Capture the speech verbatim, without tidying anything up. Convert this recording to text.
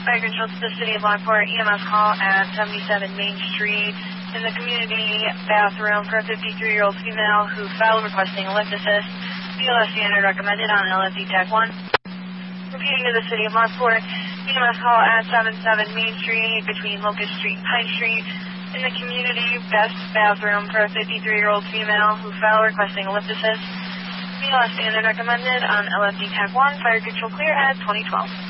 Fire control to the city of Lockport. E M S call at seventy-seven Main Street in the community bathroom for a fifty-three-year-old female who fell requesting a lift assist. B L S standard recommended on L F D Tech one. Repeating to the city of Lockport. E M S call at seventy-seven Main Street between Locust Street and Pine Street in the community best bathroom for a fifty-three-year-old female who fell requesting a lift assist. B L S standard recommended on L F D Tech one. Fire control clear at twenty twelve.